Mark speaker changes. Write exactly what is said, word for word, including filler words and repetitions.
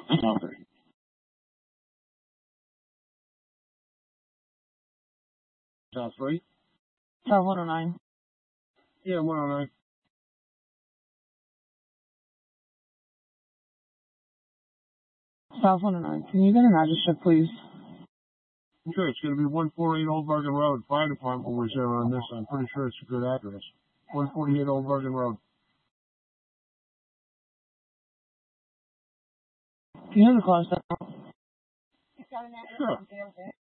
Speaker 1: Okay. South three?
Speaker 2: South one oh nine.
Speaker 1: Yeah, one oh nine.
Speaker 2: South one oh nine. Can you get an address check, please?
Speaker 1: Sure, it's going to be one forty-eight Old Bergen Road. Fire department was there on this. I'm pretty sure it's a good address. one forty-eight Old Bergen Road.
Speaker 2: Do you have the call set?
Speaker 1: Sure.